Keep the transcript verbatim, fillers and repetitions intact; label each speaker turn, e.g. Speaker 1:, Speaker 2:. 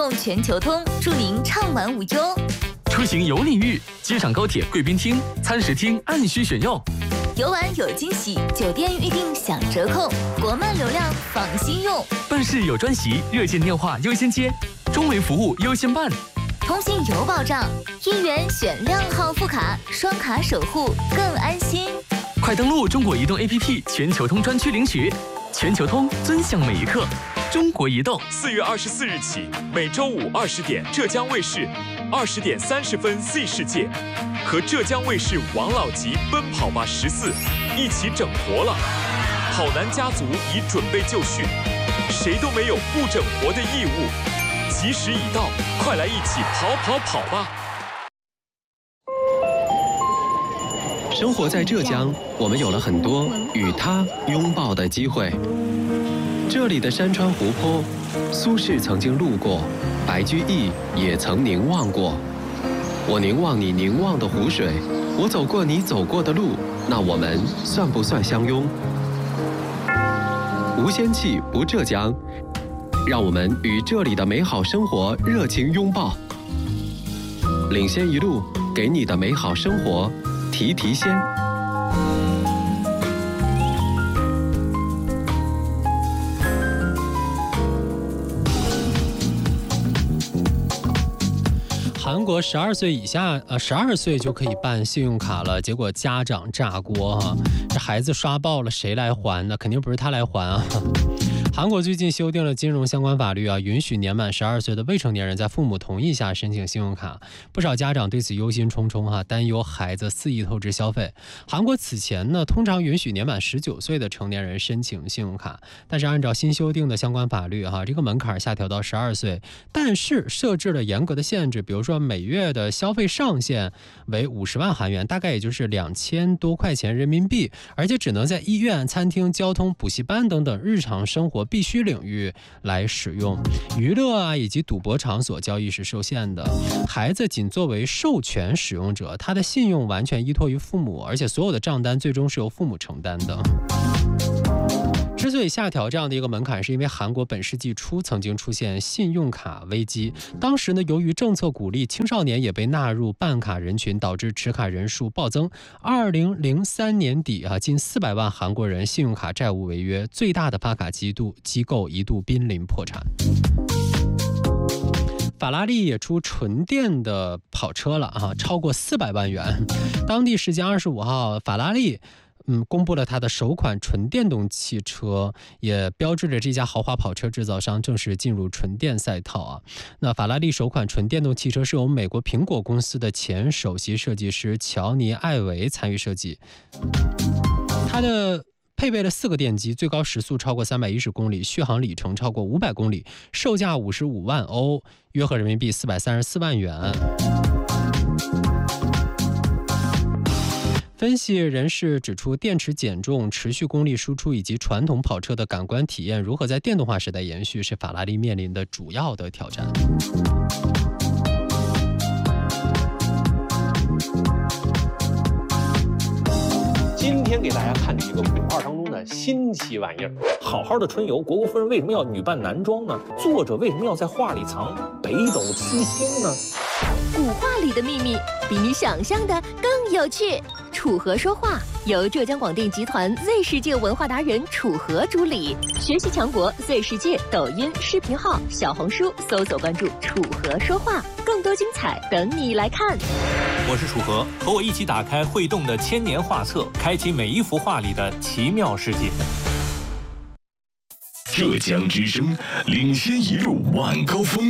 Speaker 1: 动全球通，祝您畅玩无忧。
Speaker 2: 出行有礼遇，机场高铁贵宾厅、餐食厅按需选用。
Speaker 1: 游玩有惊喜，酒店预订享折扣，国漫流量放心用。
Speaker 2: 办事有专席，热线电话优先接，中维服务优先办。
Speaker 1: 通信有保障，一元选靓号副卡，双卡守护更安心。
Speaker 2: 快登录中国移动 A P P 全球通专区领取，全球通尊享每一刻。中国移动。
Speaker 3: 四月二十四日起，每周五二十点浙江卫视，二十点三十分 Z 世界，和浙江卫视王老吉奔跑吧十四一起整活了。跑男家族已准备就绪，谁都没有不整活的义务。吉时已到，快来一起跑跑跑吧！
Speaker 4: 生活在浙江，我们有了很多与它拥抱的机会。这里的山川湖泊，苏轼曾经路过，白居易也曾凝望过。我凝望你凝望的湖水，我走过你走过的路，那我们算不算相拥？无仙气不浙江，让我们与这里的美好生活热情拥抱。领先一路，给你的美好生活提提鲜。
Speaker 5: 韩国十二岁以下，呃，十二岁就可以办信用卡了，结果家长炸锅哈，这孩子刷爆了，谁来还呢？肯定不是他来还啊。韩国最近修订了金融相关法律啊，允许年满十二岁的未成年人在父母同意下申请信用卡。不少家长对此忧心忡忡哈，担忧孩子肆意透支消费。韩国此前呢，通常允许年满十九岁的成年人申请信用卡，但是按照新修订的相关法律哈，这个门槛下调到十二岁，但是设置了严格的限制，比如说每月的消费上限为五十万韩元，大概也就是两千多块钱人民币，而且只能在医院、餐厅、交通、补习班等等日常生活必须领域来使用。娱乐啊以及赌博场所交易是受限的。孩子仅作为授权使用者，他的信用完全依托于父母，而且所有的账单最终是由父母承担的。之所以下调这样的一个门槛，是因为韩国本世纪初曾经出现信用卡危机。当时呢，由于政策鼓励青少年也被纳入办卡人群，导致持卡人数暴增。二零零三年底啊，近四百万韩国人信用卡债务违约，最大的发卡机度机构一度濒临破产。法拉利也出纯电的跑车了啊，超过四百万元。当地时间二十五号，法拉利嗯，公布了它的首款纯电动汽车，也标志着这家豪华跑车制造商正式进入纯电赛道啊。那法拉利首款纯电动汽车是由美国苹果公司的前首席设计师乔尼·艾维参与设计，它的配备了四个电机，最高时速超过三百一十公里，续航里程超过五百公里，售价五十五万欧，约合人民币四百三十四万元。分析人士指出，电池减重、持续功率输出以及传统跑车的感官体验如何在电动化时代延续，是法拉利面临的主要的挑战。
Speaker 6: 今天给大家看这一个古画当中的新奇玩意儿。好好的春游，国国夫人为什么要女扮男装呢？作者为什么要在画里藏北斗七星呢？
Speaker 7: 古画里的秘密比你想象的更有趣。楚河说话由浙江广电集团 Z 世界文化达人楚河主理，学习强国 Z 世界抖音视频号、小红书搜索关注楚河说话，更多精彩等你来看。
Speaker 8: 我是楚河，和我一起打开会动的千年画册，开启每一幅画里的奇妙世界。
Speaker 9: 浙江之声领先一路晚高峰。